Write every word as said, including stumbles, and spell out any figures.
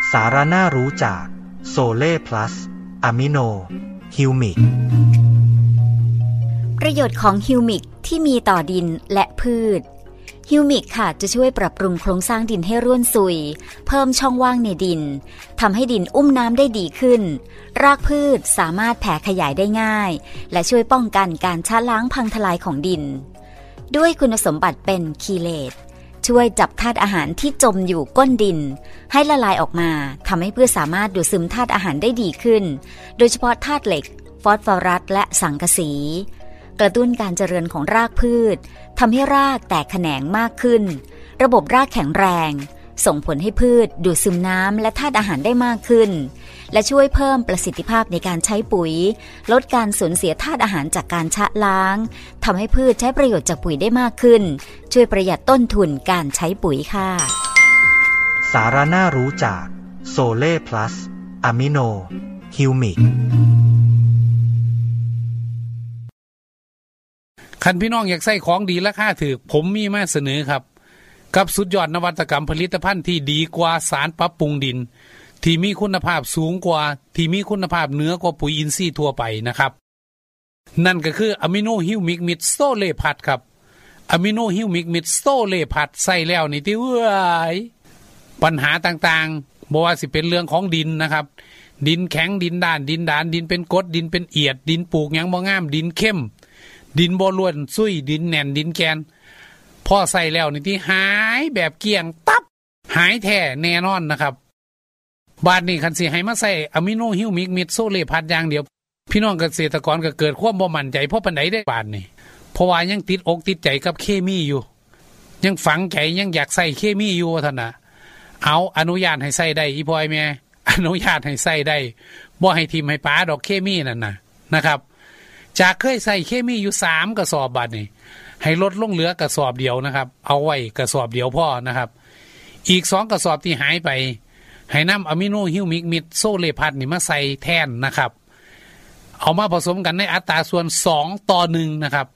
สาระน่ารู้จากโซเล่พลัสอะมิโนฮิวมิกประโยชน์ของฮิวมิกที่มีต่อดินและพืชฮิวมิกค่ะจะช่วยปรับปรุงโครงสร้างดินให้ร่วนซุยเพิ่มช่องว่างในดินทำให้ดินอุ้มน้ำได้ดีขึ้นรากพืชสามารถแผ่ขยายได้ง่ายและช่วยป้องกันการชะล้างพังทลายของดินด้วยคุณสมบัติเป็นคีเลตช่วยจับธาตุอาหารที่จมอยู่ก้นดินให้ละลายออกมาทำให้พืชสามารถดูดซึมธาตุอาหารได้ดีขึ้นโดยเฉพาะธาตุเหล็กฟอสฟอรัสและสังกะสีกระตุ้นการเจริญของรากพืชทำให้รากแตกแขนงมากขึ้นระบบรากแข็งแรงส่งผลให้พืชดูดซึมน้ำและธาตุอาหารได้มากขึ้นและช่วยเพิ่มประสิทธิภาพในการใช้ปุ๋ยลดการสูญเสียธาตุอาหารจากการชะล้างทำให้พืชใช้ประโยชน์จากปุ๋ยได้มากขึ้นช่วยประหยัดต้นทุนการใช้ปุ๋ยค่ะสาระน่ารู้จากโซเล่พลัสอะมิโนฮิวมิกคันพี่น้องอยากใส่ของดีราคาถูกผมมีมาเสนอครับกับสุดยอดนวัตกรรมผลิตภัณฑ์ที่ดีกว่าสารปรับปรุงดินที่มีคุณภาพสูงกว่าที่มีคุณภาพเหนือกว่าปุ๋ยอินทรีย์ทั่วไปนะครับนั่นก็คืออะมิโนฮิวมิกมิดโซเลพัดครับอะมิโนฮิวมิกมิดโซเลพัดใส่แล้วนี่ที่เว้ยปัญหาต่างๆบ่ว่าสิเป็นเรื่องของดินนะครับดินแข็งดินด้านดินดานดินเป็นกรดดินเป็นเอียดดินปลูกหยังบ่งามดินเข้มดินบ่ล้วนซุยดินแน่นดินแกนพอใส่แล้วนี่ที่หายแบบเกลี้ยงตับหายแท้แน่นอนนะครับบาดนี้คันสิให้มาใส่อะมิโนฮิวมิกมิดโซเลพัดอย่างเดียวพี่น้องเกษตรกรก็เกิดความบ่มั่นใจเพราะปานใดได้บาดนี้เพราะว่ายังติดอกติดใจกับเคมีอยู่ยังฝังใจยังอยากใส่เคมีอยู่ท่านน่ะเอาอนุญาตให้ใส่ได้อีพ่อไอ้แม่อนุญาตให้ใส่ได้บ่ให้ทิ่มให้ป๋าดอกเคมีนั่นน่ะนะครับจากเคยใส่เคมีอยู่สามกระสอบบาดนี้ให้ลดลงเหลือกระสอบเดียวนะครับเอาไว้กระสอบเดียวพอนะครับอีกสองกระสอบที่หายไปให้นำอะมิโนฮิวมิกมิดโซเลพัดนี่มาใส่แทนนะครับเอามาผสมกันในอัตราส่วนสองต่อหนึ่งนะครับ